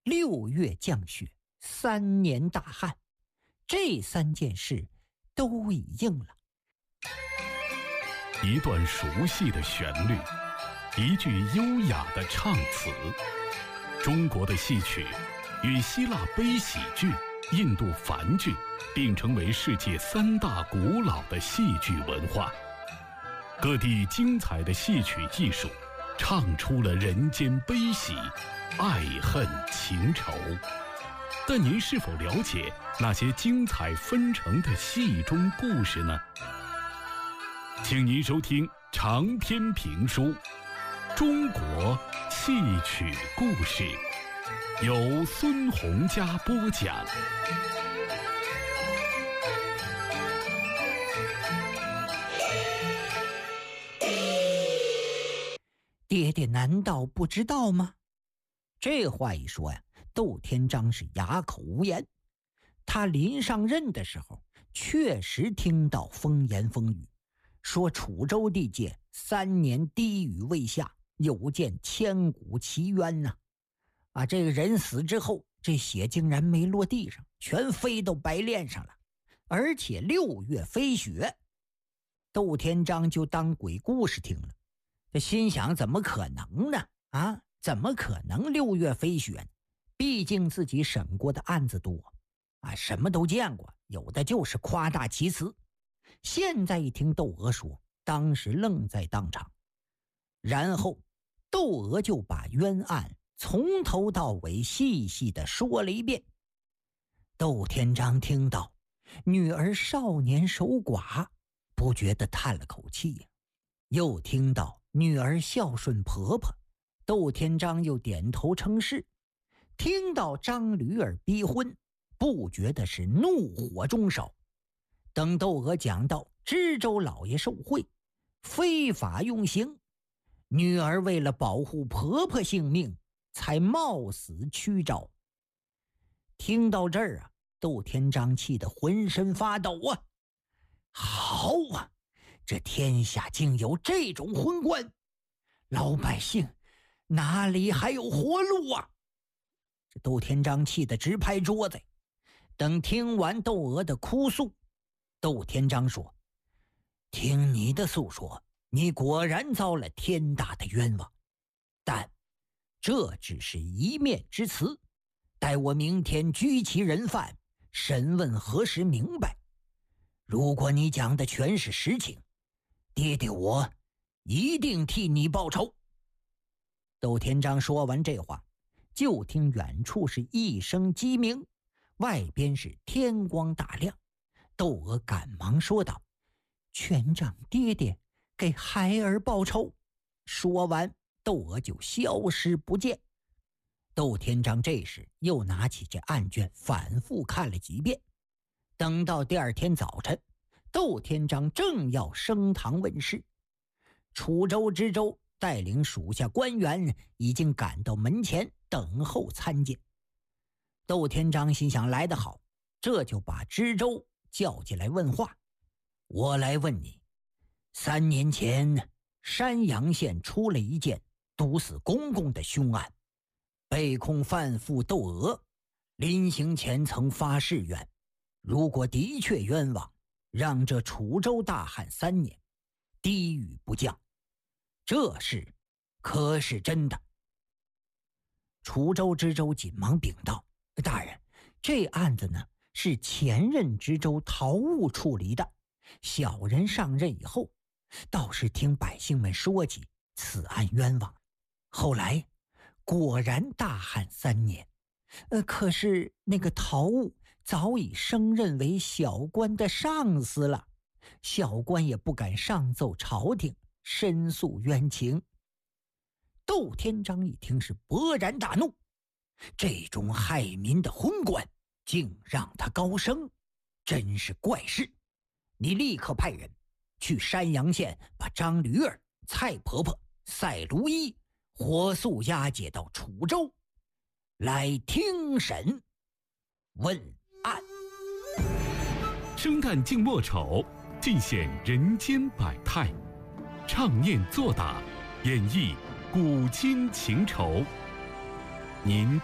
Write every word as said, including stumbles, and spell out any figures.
六月降雪，三年大旱，这三件事都已应了。 一段熟悉的旋律，一句优雅的唱词。中国的戏曲与希腊悲喜剧、印度梵剧并称为世界三大古老的戏剧文化。各地精彩的戏曲艺术唱出了人间悲喜、爱恨情仇。但您是否了解那些精彩纷呈的戏中故事呢？请您收听长篇评书《中国戏曲故事》，由孙洪嘉播讲。 爹爹难道不知道吗？这话一说呀，窦天章是哑口无言。他临上任的时候，确实听到风言风语，说楚州地界三年滴雨未下，有见千古奇冤呐、啊！啊，这个人死之后，这血竟然没落地上，全飞到白练上了，而且六月飞雪。窦天章就当鬼故事听了，这心想怎么可能呢？啊，怎么可能六月飞雪呢？毕竟自己审过的案子多啊，什么都见过，有的就是夸大其词。现在一听窦娥说，当时愣在当场。然后窦娥就把冤案从头到尾细细地说了一遍。窦天章听到女儿少年守寡，不觉得叹了口气呀。又听到女儿孝顺婆婆，窦天章又点头称是。听到张驴儿逼婚，不觉得是怒火中烧。等窦娥讲到知州老爷受贿，非法用刑，女儿为了保护婆婆性命，才冒死屈招。听到这儿啊，窦天章气得浑身发抖啊！好啊，这天下竟有这种昏官，老百姓哪里还有活路啊？这窦天章气得直拍桌子。等听完窦娥的哭诉，窦天章说：听你的诉说，你果然遭了天大的冤枉，但这只是一面之词，待我明天拘其人犯，审问核实明白。如果你讲的全是实情，爹爹我一定替你报仇。窦天章说完这话，就听远处是一声鸡鸣，外边是天光大亮。窦娥赶忙说道：全仗爹爹给孩儿报仇。说完，窦娥就消失不见。窦天章这时又拿起这案卷反复看了几遍。等到第二天早晨，窦天章正要升堂问事，楚州知州带领属下官员已经赶到门前等候参见。窦天章心想来得好，这就把知州叫进来问话。我来问你，三年前山阳县出了一件毒死公公的凶案，被控犯妇窦娥临行前曾发誓愿，如果的确冤枉，让这楚州大旱三年，滴雨不降，这事可是真的？楚州知州紧忙禀道：大人，这案子呢是前任知州陶务处理的，小人上任以后，倒是听百姓们说起此案冤枉，后来果然大旱三年。呃，可是那个陶务早已升任为小官的上司了，小官也不敢上奏朝廷申诉冤情。窦天章一听是勃然大怒，这种害民的昏官竟让他高升，真是怪事。你立刻派人去山阳县，把张驴儿、蔡婆婆、赛卢一火速押解到楚州来听审问案。 生旦净末丑，尽显人间百态，唱念作打，演绎古今情仇。您